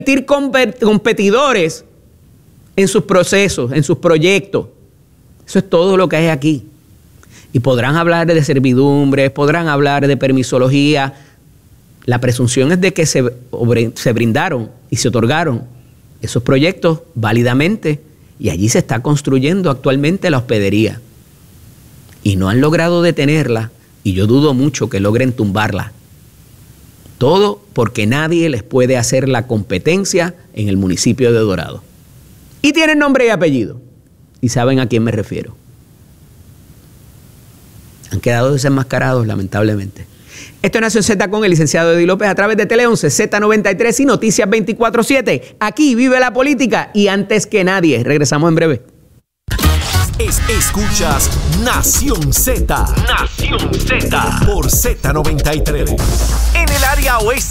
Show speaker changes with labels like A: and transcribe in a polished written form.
A: competidores en sus procesos, en sus proyectos. Eso es todo lo que hay aquí. Y podrán hablar de servidumbres, podrán hablar de permisología. La presunción es de que se brindaron y se otorgaron esos proyectos válidamente, y allí se está construyendo actualmente la hospedería. Y no han logrado detenerla, y yo dudo mucho que logren tumbarla. Todo porque nadie les puede hacer la competencia en el municipio de Dorado. Y tienen nombre y apellido. Y saben a quién me refiero. Han quedado desenmascarados, lamentablemente. Esto es Nación Z con el licenciado Eddie López a través de Tele 11, Z93 y Noticias 24/7. Aquí vive la política y antes que nadie. Regresamos en breve.
B: Escuchas Nación Z. Nación Z. Por Z93. En el área oeste